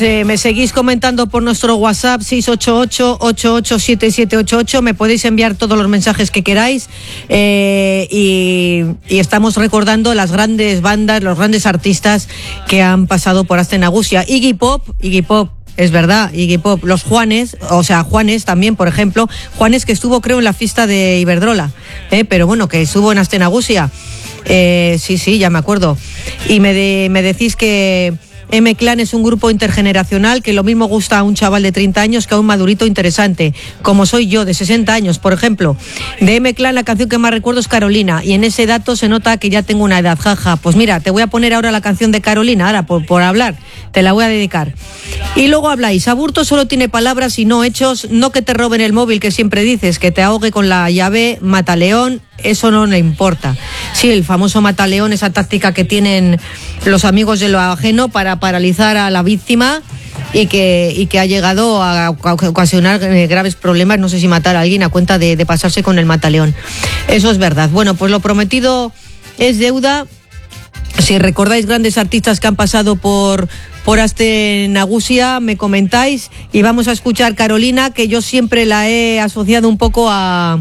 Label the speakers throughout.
Speaker 1: me seguís comentando por nuestro WhatsApp 688-887788. Me podéis enviar todos los mensajes que queráis. Y estamos recordando las grandes bandas, los grandes artistas que han pasado por Aste Nagusia. Iggy Pop, es verdad, Iggy Pop, los Juanes, o sea, Juanes también, por ejemplo, Juanes que estuvo creo en la fiesta de Iberdrola, pero bueno, que estuvo en Aste Nagusia. Sí, ya me acuerdo. Y me decís que M-Clan es un grupo intergeneracional que lo mismo gusta a un chaval de 30 años que a un madurito interesante, como soy yo, de 60 años, por ejemplo. De M-Clan la canción que más recuerdo es Carolina, y en ese dato se nota que ya tengo una edad, jaja. Pues mira, te voy a poner ahora la canción de Carolina, ahora por hablar, te la voy a dedicar. Y luego habláis, Aburto solo tiene palabras y no hechos, no que te roben el móvil que siempre dices, que te ahogue con la llave, Mataleón, eso no le importa. Sí, el famoso Mataleón, esa táctica que tienen los amigos de lo ajeno para paralizar a la víctima y que ha llegado a ocasionar graves problemas, no sé si matar a alguien a cuenta de pasarse con el Mataleón. Eso es verdad. Bueno, pues lo prometido es deuda. Si recordáis grandes artistas que han pasado por Aste Nagusia, me comentáis, y vamos a escuchar Carolina, que yo siempre la he asociado un poco a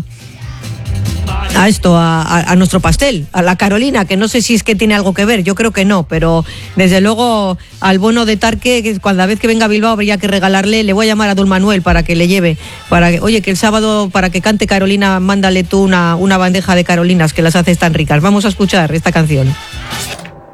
Speaker 1: nuestro pastel, a la Carolina, que no sé si es que tiene algo que ver, yo creo que no, pero desde luego al bono de Tarque, que cada vez que venga a Bilbao habría que regalarle, le voy a llamar a Don Manuel para que le lleve, oye, que el sábado para que cante Carolina, mándale tú una bandeja de Carolinas, que las haces tan ricas. Vamos a escuchar esta canción.